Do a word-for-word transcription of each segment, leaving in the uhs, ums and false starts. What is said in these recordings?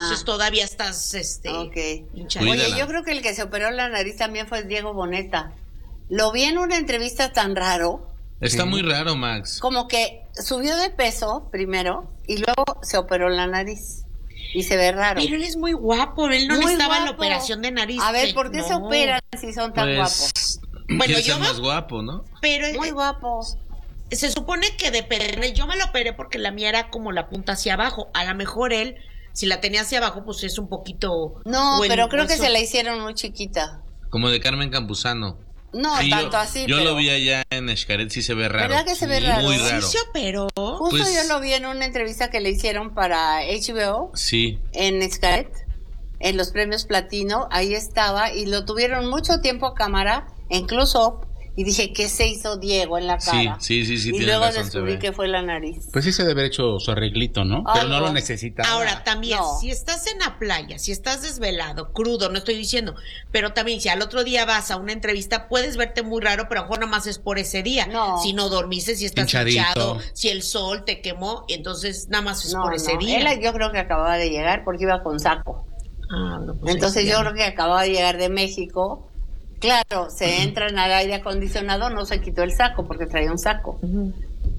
entonces todavía estás este okay. hinchado. Oye, yo creo que el que se operó la nariz también fue Diego Boneta. Lo vi en una entrevista tan raro. Está sí. muy raro, Max. Como que subió de peso primero y luego se operó la nariz. Y se ve raro. Pero él es muy guapo, él no muy necesitaba guapo. la operación de nariz. A ver, ¿por qué no. se operan si son tan pues, guapos? Bueno, yo ser más guapo, ¿no? Pero muy guapo. Se supone que depende. Yo me lo operé porque la mía era como la punta hacia abajo. A lo mejor él, si la tenía hacia abajo, pues es un poquito. No, buen, pero creo hueso. que se la hicieron muy chiquita. Como de Carmen Campuzano. No, sí, tanto yo, así. Yo pero... lo vi allá en Xcaret, sí se ve raro. ¿Verdad que se sí, ve raro? Muy raro. Sí se operó. Justo pues, yo lo vi en una entrevista que le hicieron para H B O. Sí. En Xcaret, en los premios Platino, ahí estaba y lo tuvieron mucho tiempo a cámara, incluso. Y dije, ¿qué se hizo Diego en la cara? Sí, sí, sí, sí. Y luego razón, descubrí que fue la nariz. Pues sí se debe haber hecho su arreglito, ¿no? Algo. Pero no lo necesita. Ahora, también, no. si estás en la playa, si estás desvelado, crudo, no estoy diciendo, pero también si al otro día vas a una entrevista, puedes verte muy raro, pero a lo mejor nomás es por ese día. No. Si no dormiste, si estás Hinchadito. hinchado, si el sol te quemó, entonces nada más es no, por no. ese día. Él yo creo que acababa de llegar porque iba con saco. Ah, no, pues Entonces sí, yo ya. creo que acababa de llegar de México. Claro, se uh-huh. entran al aire acondicionado, no se quitó el saco porque traía un saco. Uh-huh.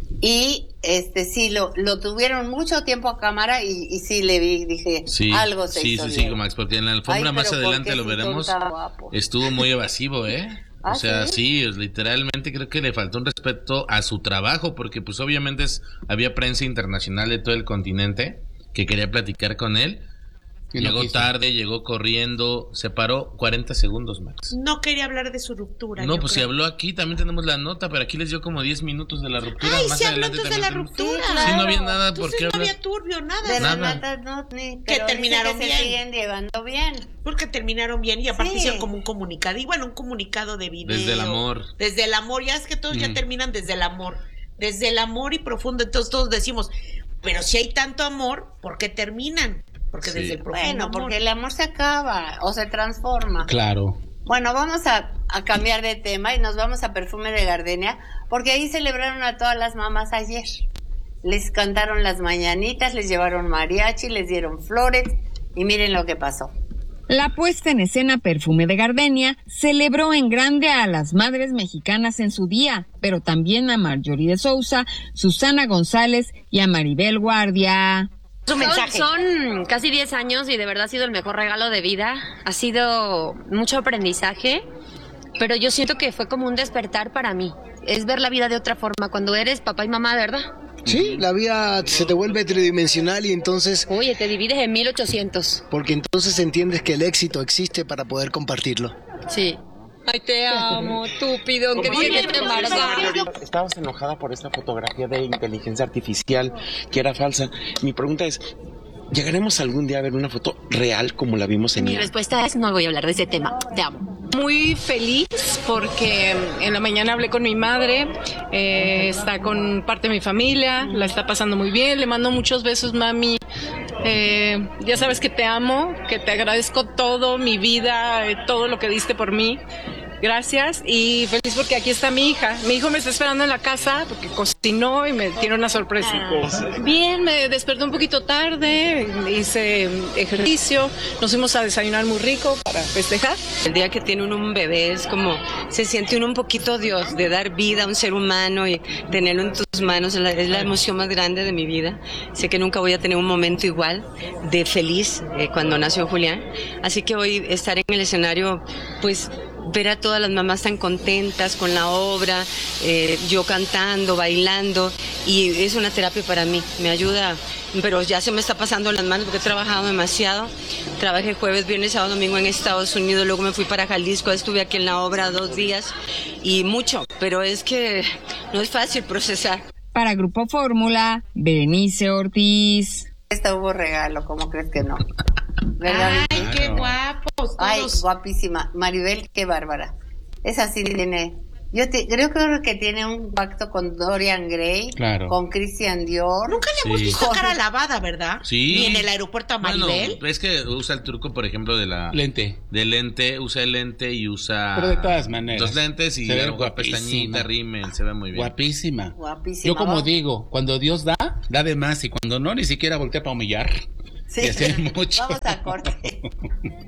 Y este sí, lo, lo tuvieron mucho tiempo a cámara y, y sí le vi, dije, sí, algo se sí, hizo Sí, sí, sí, Max, porque en la alfombra Ay, más adelante lo veremos, estuvo muy evasivo, ¿eh? ¿Ah, o sea, sí? sí, literalmente creo que le faltó un respeto a su trabajo, porque pues obviamente es, había prensa internacional de todo el continente que quería platicar con él. Llegó no tarde, llegó corriendo, se paró cuarenta segundos, Max. No quería hablar de su ruptura. No, pues creo. si habló aquí, también tenemos la nota, pero aquí les dio como diez minutos de la ruptura. Ay, más sí habló adelante entonces de la tenemos... ruptura. Sí, claro. sí, no había nada por qué no hablar. había turbio, nada. De nada. Renata, no, ni, que terminaron que bien. Se siguen llevando bien. Porque terminaron bien y aparte sí. hicieron como un comunicado. Y bueno, un comunicado de video. Desde el amor. Desde el amor, ya es que todos mm. ya terminan desde el amor. Desde el amor y profundo. Entonces todos decimos, pero si hay tanto amor, ¿por qué terminan? Porque sí. desde el profundo Bueno, amor. porque el amor se acaba o se transforma. Claro. Bueno, vamos a, a cambiar de tema y nos vamos a Perfume de Gardenia, porque ahí celebraron a todas las mamás ayer. Les cantaron las mañanitas, les llevaron mariachi, les dieron flores y miren lo que pasó. La puesta en escena Perfume de Gardenia celebró en grande a las madres mexicanas en su día, pero también a Marjorie de Sousa, Susana González y a Maribel Guardia. Son, son casi diez años y de verdad ha sido el mejor regalo de vida. Ha sido mucho aprendizaje, pero yo siento que fue como un despertar para mí. Es ver la vida de otra forma cuando eres papá y mamá, ¿verdad? Sí, la vida se te vuelve tridimensional y entonces... Oye, te divides en mil ochocientos. Porque entonces entiendes que el éxito existe para poder compartirlo. Sí. Ay, te amo, estúpido, que viene te amarga. Estabas enojada por esta fotografía de inteligencia artificial que era falsa. Mi pregunta es, ¿llegaremos algún día a ver una foto real como la vimos en Mi ella? respuesta es, no voy a hablar de ese tema, te amo. Muy feliz porque en la mañana hablé con mi madre, eh, está con parte de mi familia, la está pasando muy bien, le mando muchos besos, mami. Eh, ya sabes que te amo, que te agradezco todo, mi vida, eh, todo lo que diste por mí. Gracias y feliz porque aquí está mi hija. Mi hijo me está esperando en la casa porque cocinó y me tiene una sorpresa. Bien, me desperté un poquito tarde, hice ejercicio, nos fuimos a desayunar muy rico para festejar. El día que tiene uno un bebé es como, se siente uno un poquito Dios, de dar vida a un ser humano y tenerlo en tus manos, es la, es la emoción más grande de mi vida. Sé que nunca voy a tener un momento igual de feliz eh, cuando nació Julián. Así que hoy estar en el escenario, pues ver a todas las mamás tan contentas con la obra, eh, yo cantando, bailando, y es una terapia para mí, me ayuda, pero ya se me está pasando las manos porque he trabajado demasiado. Trabajé jueves, viernes, sábado, domingo en Estados Unidos, luego me fui para Jalisco, estuve aquí en la obra dos días y mucho, pero es que no es fácil procesar. Para Grupo Fórmula, Berenice Ortiz. Esta hubo regalo, ¿cómo crees que no? ¿Verdad? Ay, claro. Qué guapos. Ay, guapísima. Maribel, qué bárbara. Esa sí tiene. Yo te, creo, creo que tiene un pacto con Dorian Gray, claro. con Christian Dior. Nunca le hemos Sí. visto cara lavada, ¿verdad? Sí. Ni en el aeropuerto a Maribel. Bueno, es que usa el truco, por ejemplo, de la... Lente. De lente, usa el lente y usa... Pero de todas maneras. Dos lentes y se ve algo, pestañita, rímel, se ve muy bien. Guapísima. Guapísima. Yo como digo, cuando Dios da, da de más y cuando no, ni siquiera voltea para humillar. Sí. Y así hay mucho. Vamos a corte.